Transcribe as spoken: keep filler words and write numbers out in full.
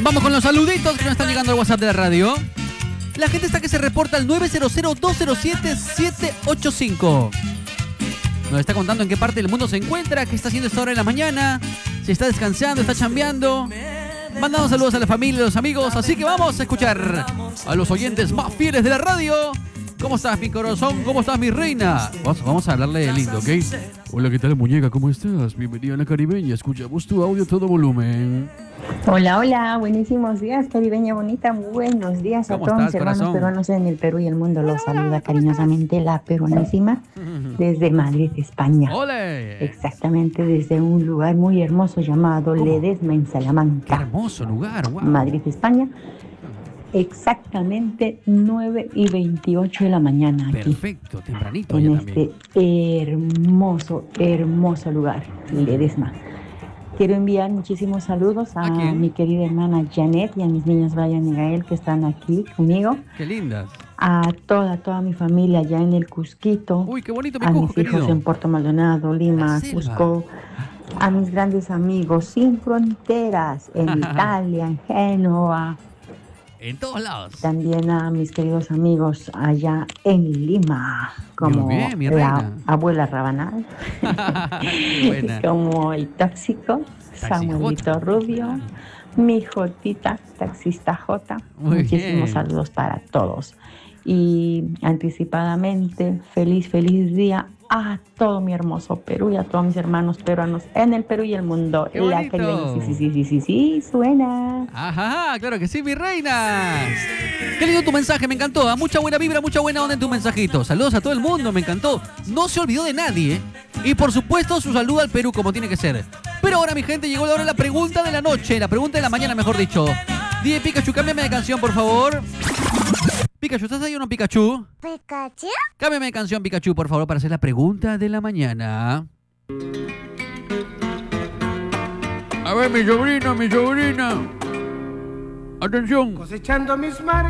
Vamos con los saluditos que nos están llegando al WhatsApp de la radio. La gente está que se reporta al nueve cero cero, dos cero siete, siete ocho cinco. Nos está contando en qué parte del mundo se encuentra, qué está haciendo esta hora de la mañana, si está descansando, está chambeando. Mandando saludos a la familia y a los amigos. Así que vamos a escuchar a los oyentes más fieles de la radio. ¿Cómo estás, mi corazón? ¿Cómo estás, mi reina? Vamos, vamos a hablarle de lindo, ¿ok? Hola, ¿qué tal, muñeca? ¿Cómo estás? Bienvenida a la Caribeña. Escuchamos tu audio a todo volumen. Hola, hola. Buenísimos días, caribeña bonita. Buenos días a todos mis hermanos corazón? peruanos en el Perú y el mundo. Los saluda cariñosamente la peruanísima desde Madrid, España. ¡Ole! Exactamente desde un lugar muy hermoso llamado ¿Cómo? Ledesma, en Salamanca. ¡Qué hermoso lugar! ¡Wow! Madrid, España. Exactamente nueve y veintiocho de la mañana aquí. Perfecto, tempranito En ya este también. hermoso, hermoso lugar, Ledesma. Quiero enviar muchísimos saludos a, ¿A quién? mi querida hermana Janet y a mis niños Brian y Gael que están aquí conmigo. ¡Qué lindas! A toda, toda mi familia allá en el Cusquito. ¡Uy, qué bonito mi A Cusco, mis hijos querido! en Puerto Maldonado, Lima, La selva. Cusco. A mis grandes amigos sin fronteras en Italia, en Génova. En todos lados. También a mis queridos amigos allá en Lima, como Muy bien, mi la reina. abuela Rabanal, Buena. como el tóxico, Samuelito Rubio, mi Jotita, taxista J. Muy Muchísimos bien. saludos para todos. Y anticipadamente, feliz, feliz día a todo mi hermoso Perú y a todos mis hermanos peruanos en el Perú y el mundo. ¡Qué La bonito! caribeña, sí, sí, sí, sí, sí, sí, suena. Ajá, claro que sí, mi reina. Qué lindo tu mensaje, me encantó. ¿eh? Mucha buena vibra, mucha buena onda en tu mensajito. Saludos a todo el mundo, me encantó. No se olvidó de nadie. ¿eh? Y por supuesto, su saludo al Perú, como tiene que ser. Pero ahora, mi gente, llegó la hora de la pregunta de la noche. La pregunta de la mañana, mejor dicho. Dije, Pikachu, cámbiame de canción, por favor. Pikachu, ¿estás ahí o no, Pikachu? ¿Pikachu? Cámbiame de canción, Pikachu, por favor, para hacer la pregunta de la mañana. A ver, mi sobrino, mi sobrina. Atención. Cosechando mis mares.